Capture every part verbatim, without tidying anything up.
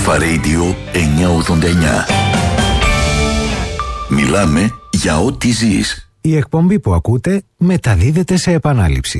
Αλφα Radio εννιακόσια ογδόντα εννιά. Μιλάμε για ό,τι ζεις. Η εκπομπή που ακούτε μεταδίδεται σε επανάληψη.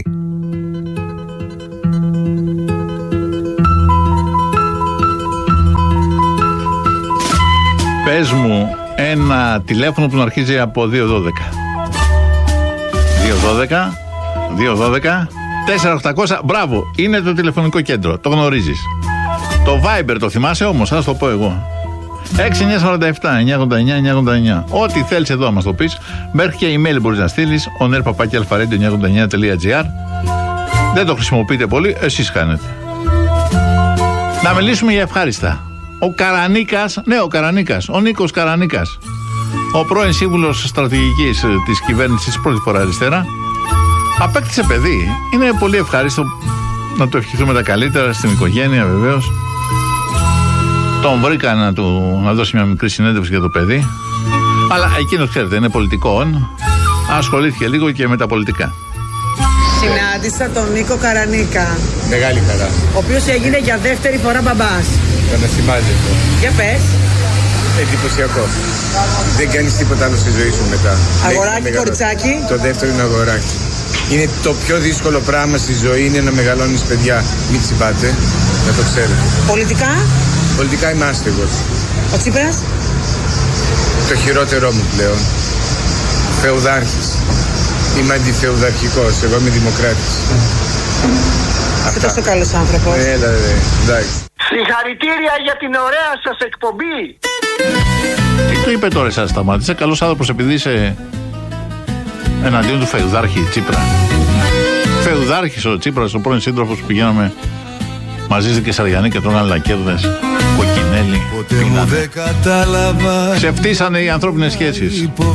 Πες μου ένα τηλέφωνο που να αρχίζει από δύο δώδεκα. δύο δώδεκα, δύο δώδεκα, τέσσερα οκτακόσια. Μπράβο, είναι το τηλεφωνικό κέντρο, το γνωρίζεις. Το Viber το θυμάσαι όμως, ας το πω εγώ. έξι εννιά σαράντα επτά εννιακόσια ογδόντα εννιά εννιακόσια ογδόντα εννιά. Ό,τι θέλεις εδώ να μας το πεις. Μέχρι και email μπορείς να στείλεις. onair παπάκι αλφα ρέιντιο εννιακόσια ογδόντα εννιά τελεία τζι άρ. Δεν το χρησιμοποιείτε πολύ, εσείς χάνετε. Να μιλήσουμε για ευχάριστα. Ο Καρανίκας, ναι, ο Καρανίκας, ο Νίκος Καρανίκας, ο πρώην σύμβουλος στρατηγικής της κυβέρνησης πρώτη φορά αριστερά, απέκτησε παιδί. Είναι πολύ ευχάριστο να του ευχηθούμε τα καλύτερα στην οικογένεια, βεβαίως. Τον βρήκα να, του, να δώσει μια μικρή συνέντευξη για το παιδί. Αλλά εκείνος, ξέρετε, είναι πολιτικών. Ασχολήθηκε λίγο και με τα πολιτικά. Συνάντησα τον Νίκο Καρανίκα. Μεγάλη χαρά. Ο οποίος έγινε για δεύτερη φορά μπαμπάς. Θα με θυμάζεται. Για πες. Εντυπωσιακό. Δεν κάνεις τίποτα άλλο στη ζωή σου μετά. Αγοράκι, κοριτσάκι. Το δεύτερο είναι αγοράκι. Είναι το πιο δύσκολο πράγμα στη ζωή, είναι να μεγαλώνεις παιδιά. Μην τσιμπάτε, να το ξέρετε. Πολιτικά. Πολιτικά είμαι άστεγος. Ο Τσίπρας. Το χειρότερό μου πλέον. Φεουδάρχης. Είμαι αντιφεουδαρχικός, εγώ είμαι δημοκράτης. Είσαι τόσο καλός άνθρωπος. Έλα, εντάξει. Συγχαρητήρια για την ωραία σας εκπομπή. Τι του είπε τώρα εσάς, σταμάτησε? Καλός άνθρωπος επειδή είσαι εναντίον του φεουδάρχη Τσίπρα. Φεουδάρχης ο Τσίπρας, ο πρώην σύντροφος που πηγαίναμε μαζί στη Κεσαριανή και τρώναν λακκέδες, κοκκινέλι. Ξεφτύσανε οι ανθρώπινες σχέσεις.